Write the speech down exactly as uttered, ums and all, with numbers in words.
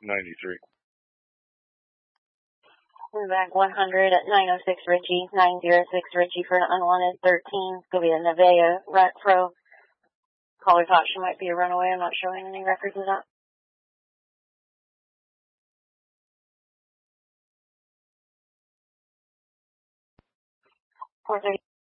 ninety-three. We're back one hundred at nine oh six Ritchie, nine oh six Ritchie for an unwanted thirteen. It's going to be a Nevea Rat Pro. Caller thought she might be a runaway. I'm not showing any records of that. four thirty.